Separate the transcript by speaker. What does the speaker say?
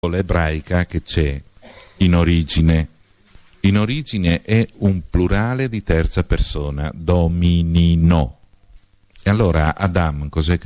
Speaker 1: ebraica che c'è in origine. In origine è un plurale di terza persona, dominino. E allora Adam cos'è che